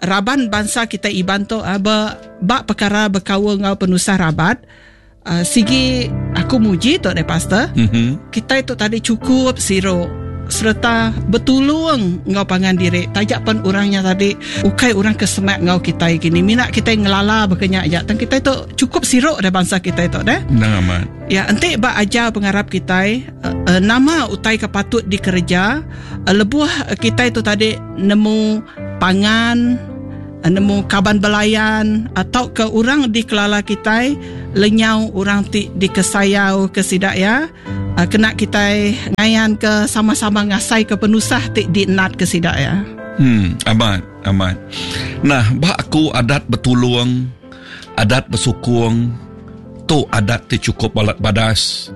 Raban bangsa kita Iban tu bak perkara berkawa ngau penusah rabat. Sigi aku muji Tok De Pastor. Kita itu tadi cukup siro serta betulung ngau pangan diri. Tajak pun orangnya tadi ukai orang kesemak ngau kita gini. Minat kita ngelala berkenyak aja. Dan kita itu cukup siro dah bangsa kita itu dah. Nang amat. Ya, ente bak ajar pengarap kita nama utai kepatut dikerja. Lebuh kita itu tadi nemu pangan, nemu kaban belayan atau ke orang di kelala kita lenyau orang di kesayau ke sidak ya. Kena kita ngayan ke sama-sama ngasai ke penusah di nat ke sidak ya. Amat. Nah, bak aku adat betulung, adat bersukung, tu adat ti cukup balat badas.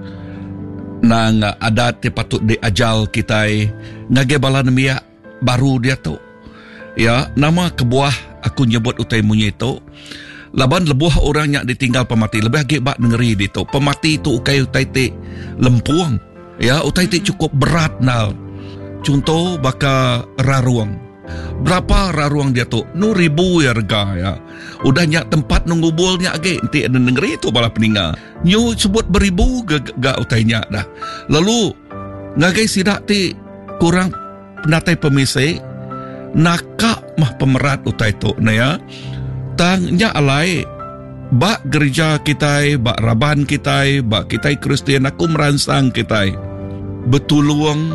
Nang adat ti patut diajal kita ngage balan miak baru dia tu. Ya, nama kebuah aku nyebut utai munyi tu. Laban lebuh orang yang ditinggal pemati lebih agak bak ngeri di tu. Pemati tu ukai utai ti lempuang. Ya, utai ti cukup berat nal. Contoh baka raruang. Berapa raruang dia tu? 1,000 ya rega ya. Udah nyak tempat nunggubulnya agak nanti ada ngeri tu bala peninga. Nyu sebut beribu gak utai nyak dah. Lalu ngagai sidak ti kurang penatai pemisai nakak mah pemerat utai tu na ya. Tangnya alai bak gereja kita, bak raban kita, bak kita Kristian aku meransang kita betuluang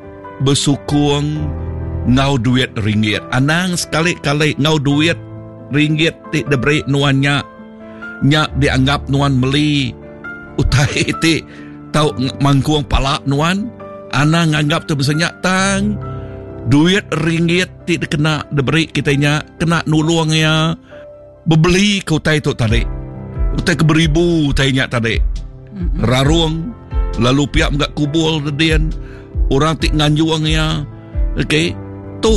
besukung ngau duit ringgit. Anang sekali-kali ngau duit ringgit ti diberi nuannya nyak dianggap nuan meli utai ti tau mangkuang palak nuan. Anang nganggap tu besarnya tang duit ringgit ti kena diberi kitanya kena nuluangnya bebeli ke utai tu tadi. Utai ke beribu utainya tadi. Raruang. Lalu pihak enggak kubul dedian. Orang tik nganjuangnya. Okay. Tu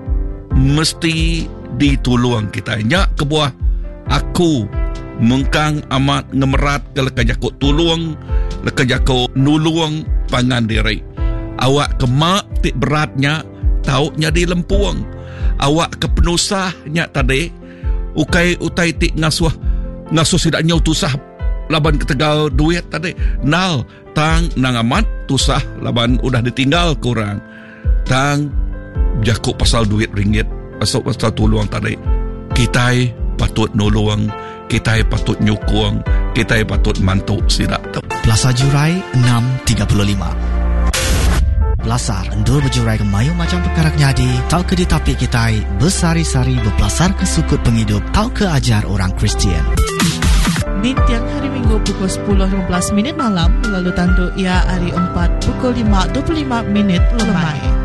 mesti dituluang kita. Nyak kebuah aku mengkang amat ngemerat ke lekajako tuluang. Lekajako nuluang pangan diri. Awak kemak tik beratnya. Tauknya di lempuang. Awak kepenusahnya tadi. Utai tik ngasuh sidak nyau tusah laban ketegal duit tadi. Nal tang nang amat tusah laban udah ditinggal kurang. Tang jakuk pasal duit ringgit, pasal tuluang tadi. Kita patut nuluang, kita patut nyukung, kita patut mantuk sidak tu. Plaza Jurai 635. Belasar endul berjurai ke mayu macam perkara nyadi. Tau ke ditapi kita bersari-sari berbelasar ke sukut penghidup. Tau ke ajar orang Kristian. Di tiang hari Minggu pukul 10.15 malam. Lalu tandu ia hari 4 pukul 5.25 lemai.